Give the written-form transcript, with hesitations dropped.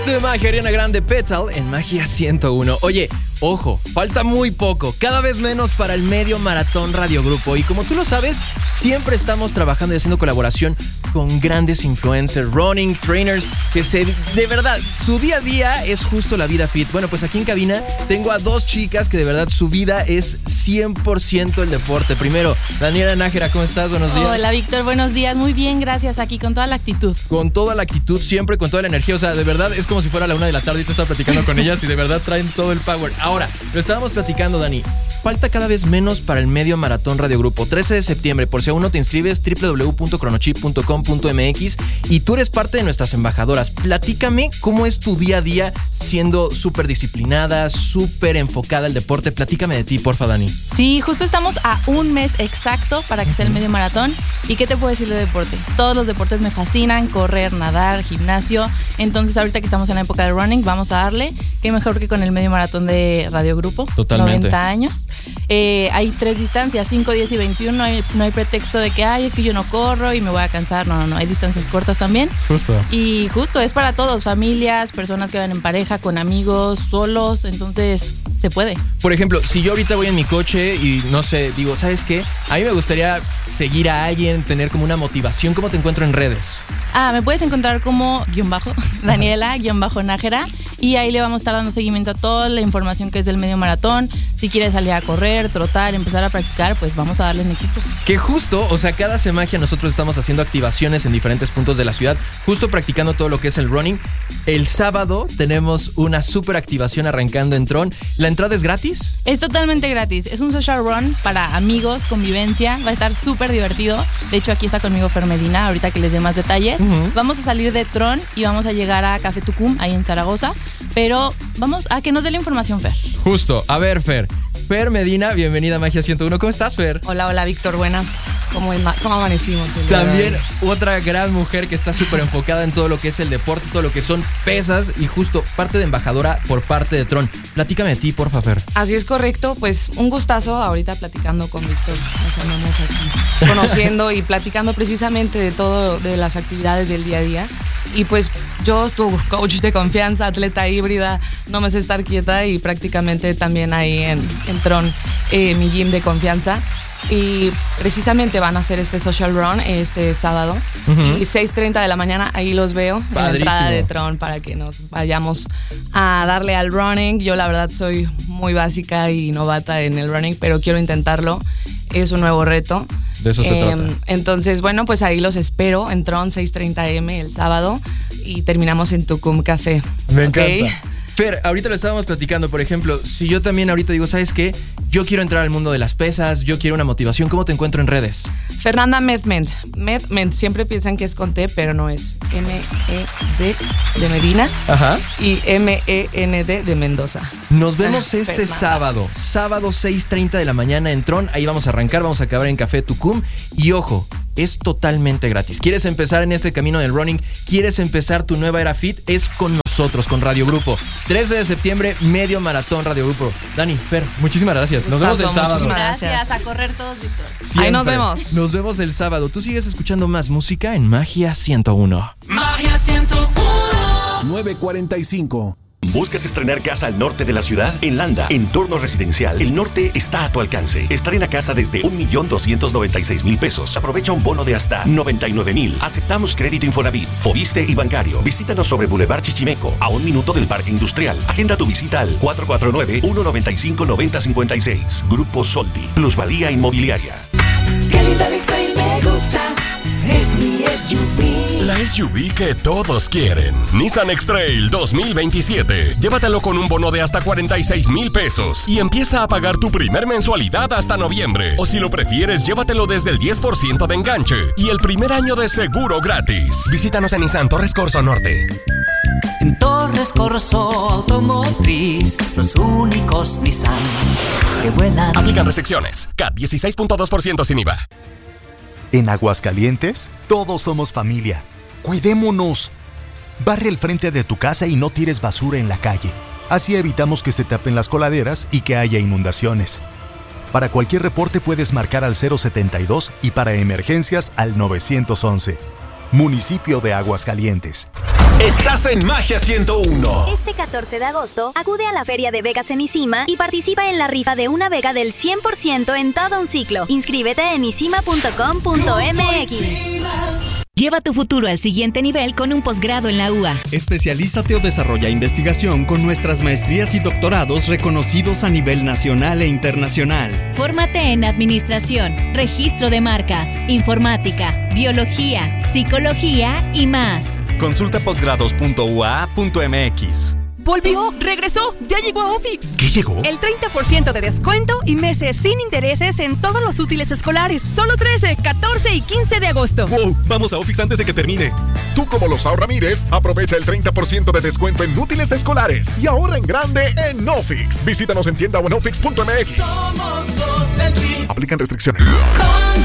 Arte de Magia, Ariana Grande, Petal en Magia 101. Oye, ojo, falta muy poco, cada vez menos para el medio maratón Radio Grupo. Y como tú lo sabes, siempre estamos trabajando y haciendo colaboración con grandes influencers, running, trainers, que de verdad, su día a día es justo la vida fit. Bueno, pues aquí en cabina tengo a dos chicas que de verdad su vida es 100% el deporte. Primero, Daniela Nájera, ¿cómo estás? Buenos días. Hola, Víctor, buenos días. Muy bien, gracias. Aquí con toda la actitud. Con toda la actitud, siempre con toda la energía. O sea, de verdad, es como si fuera la 1 de la tarde y te estaba platicando con ellas y de verdad traen todo el power. Ahora, lo estábamos platicando, Dani. Falta cada vez menos para el medio maratón Radio Grupo. 13 de septiembre, por si aún no te inscribes, www.cronochip.com.mx, y tú eres parte de nuestras embajadoras. Platícame cómo es tu día a día siendo súper disciplinada, súper enfocada al deporte. Platícame de ti, porfa, Dani. Sí, justo estamos a un mes exacto para que sea el medio maratón. ¿Y qué te puedo decir de deporte? Todos los deportes me fascinan, correr, nadar, gimnasio. Entonces ahorita que estamos en la época de running, vamos a darle. Qué mejor que con el medio maratón de Radio Grupo. Totalmente. 90 años. Hay 3 distancias, 5, 10 y 21. No hay pretexto de que, es que yo no corro y me voy a cansar. No. Hay distancias cortas también. Justo. Y justo es para todos, familias, personas que van en pareja, con amigos, solos. Entonces, se puede. Por ejemplo, si yo ahorita voy en mi coche y no sé, digo, ¿sabes qué? A mí me gustaría seguir a alguien, tener como una motivación. ¿Cómo te encuentro en redes? Me puedes encontrar como Daniela-Nájera, y ahí le vamos a estar dando seguimiento a toda la información que es del medio maratón. Si quieres salir a correr, trotar, empezar a practicar, pues vamos a darle en equipo. Que justo, o sea, cada Semagia nosotros estamos haciendo activaciones en diferentes puntos de la ciudad, justo practicando todo lo que es el running. El sábado tenemos una súper activación arrancando en Tron. ¿La entrada es gratis? Es totalmente gratis. Es un social run para amigos, convivencia. Va a estar súper divertido. De hecho, aquí está conmigo Fer Medina, ahorita que les dé más detalles. Vamos a salir de Tron y vamos a llegar a Café Tucum, ahí en Zaragoza. Pero vamos a que nos dé la información, Fer. Justo. A ver, Fer Medina, bienvenida a Magia 101. ¿Cmo estás, Fer? Hola, Víctor, buenas. ¿Cómo amanecimos? También otra gran mujer que está súper enfocada en todo lo que es el deporte, todo lo que son pesas, y justo parte de embajadora por parte de Tron. Platícame de ti, porfa, Fer. Así es, correcto. Pues un gustazo ahorita platicando con Víctor. Nos andamos aquí conociendo y platicando precisamente de todo, de las actividades del día a día. Y pues yo, tu coach de confianza, atleta híbrida, no me sé estar quieta, y prácticamente también ahí en Tron, mi gym de confianza. Y precisamente van a hacer este social run este sábado, y 6:30 de la mañana ahí los veo. Padrísimo. En la entrada de Tron, para que nos vayamos a darle al running. Yo la verdad soy muy básica y novata en el running, pero quiero intentarlo. Es un nuevo reto. De eso se trata. Entonces, bueno, pues ahí los espero en Tron, 6:30 AM el sábado, y terminamos en Tucum Café. Me encanta. Fer, ahorita lo estábamos platicando, por ejemplo, si yo también ahorita digo, ¿sabes qué? Yo quiero entrar al mundo de las pesas, yo quiero una motivación, ¿cómo te encuentro en redes? Fernanda Medment. Medment, siempre piensan que es con T, pero no es. M-E-D de Medina. Ajá. Y M-E-N-D de Mendoza. Nos vemos sábado 6:30 de la mañana en Tron. Ahí vamos a arrancar, vamos a acabar en Café Tucum. Y ojo, es totalmente gratis. ¿Quieres empezar en este camino del running? ¿Quieres empezar tu nueva era fit? Es con nosotros, con Radio Grupo. 13 de septiembre, medio maratón Radio Grupo. Dani, Fer, muchísimas gracias. Nos vemos el sábado. Gracias. A correr todos, Víctor. Siempre. Ahí nos vemos. Nos vemos el sábado. Tú sigues escuchando más música en Magia 101. Magia 101. 9:45. ¿Buscas estrenar casa al norte de la ciudad? En Landa, Entorno Residencial, el norte está a tu alcance. Estrena casa desde 1,296,000 pesos. Aprovecha un bono de hasta 99,000. Aceptamos crédito Infonavit, Fobiste y bancario. Visítanos sobre Boulevard Chichimeco, a 1 minuto del Parque Industrial. Agenda tu visita al 449-195-9056. Grupo Soldi, plusvalía inmobiliaria. Calidad Style me gusta, es mi SUV. La SUV que todos quieren. Nissan X-Trail 2027. Llévatelo con un bono de hasta 46,000 pesos y empieza a pagar tu primer mensualidad hasta noviembre. O si lo prefieres, llévatelo desde el 10% de enganche y el primer año de seguro gratis. Visítanos en Nissan Torres Corso Norte. En Torres Corso Automotriz, los únicos Nissan que vuelan. Aplican restricciones. CAT 16.2% sin IVA. En Aguascalientes, todos somos familia. ¡Cuidémonos! Barre el frente de tu casa y no tires basura en la calle. Así evitamos que se tapen las coladeras y que haya inundaciones. Para cualquier reporte puedes marcar al 072 y para emergencias al 911. Municipio de Aguascalientes. Estás en Magia 101. Este 14 de agosto, acude a la Feria de Vegas en Isima y participa en la rifa de una Vega del 100% en todo un ciclo. Inscríbete en isima.com.mx. Lleva tu futuro al siguiente nivel con un posgrado en la UA. Especialízate o desarrolla investigación con nuestras maestrías y doctorados reconocidos a nivel nacional e internacional. Fórmate en administración, registro de marcas, informática, biología, psicología y más. Consulta posgrados.ua.mx. ¡Volvió! ¡Regresó! ¡Ya llegó a Ofix! ¿Qué llegó? El 30% de descuento y meses sin intereses en todos los útiles escolares. Solo 13, 14 y 15 de agosto. ¡Wow! Vamos a Ofix antes de que termine. Tú, como los Ramírez, aprovecha el 30% de descuento en útiles escolares y ahorra en grande en Ofix. Visítanos en tienda o en ofix.mx. Somos los del Tri. Aplican restricciones.